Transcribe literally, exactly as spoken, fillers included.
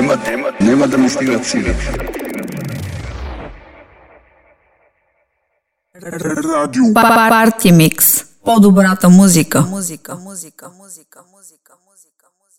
Няма, няма да ми стигат сили. Парти микс. По-добрата музика. Музика, музика, музика, музика, музика.